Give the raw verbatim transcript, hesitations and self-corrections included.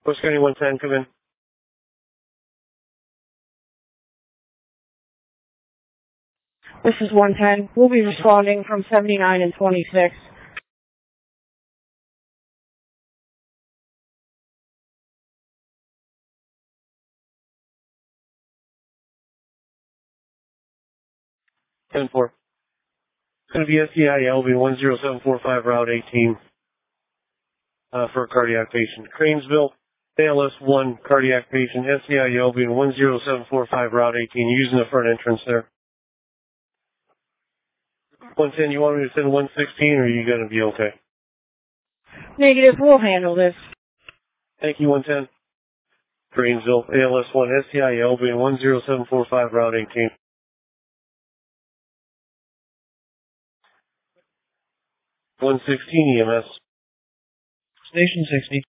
West County one ten, come in. This is one ten. We'll be responding from seventy-nine and twenty-six. ten four. It's going to be S C I L B one zero seven four five, Route eighteen, uh, for a cardiac patient. Cranesville, A L S one, cardiac patient, S C I L B one zero seven four five, Route eighteen, using the front entrance there. one ten, you want me to send one sixteen, or are you going to be okay? Negative, we'll handle this. Thank you, one ten. Cranesville, A L S one, S C I L B one zero seven four five, Route eighteen. one sixteen E M S. Station sixty.